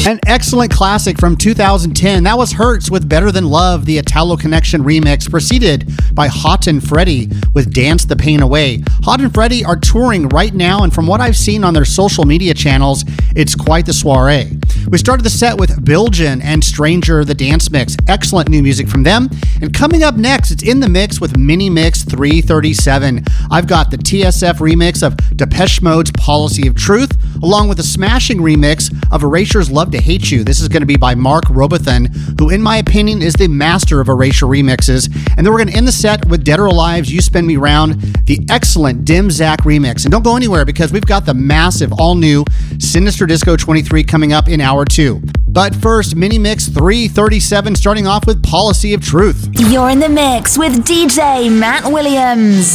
An excellent classic from 2010. That was Hertz with Better Than Love, the Italo Connection remix, preceded by Hot and Freddy with Dance the Pain Away. Hot and Freddy are touring right now, and from what I've seen on their social media channels, it's quite the soiree. We started the set with Bilgen and Stranger, the dance mix. Excellent new music from them. And coming up next, it's in the mix with Mini Mix 337. I've got the TSF remix of Depeche Mode's Policy of Truth, along with a smashing remix of Erasure's Love to Hate You. This is going to be by Mark Robotham, who in my opinion is the master of Erasure remixes. And then we're going to end the set with Dead or Alive's You Spin Me Round, the excellent Dim Zach remix. And don't go anywhere because we've got the massive all-new Sinister Disco 23 coming up in hour 2. But first, Mini Mix 337, starting off with Policy of Truth. You're in the mix with DJ Matt Williams.